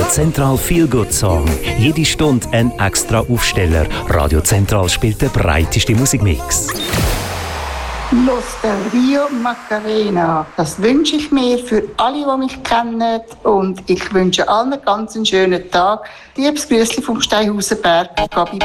Zentral Feel Good Song. Jede Stunde ein extra Aufsteller. Radio Zentral spielt den breitesten Musikmix. Los del Rio Macarena. Das wünsche ich mir für alle, die mich kennen. Und ich wünsche allen ganz einen schönen Tag. Liebes Grüßli vom Steinhausenberg, Gabi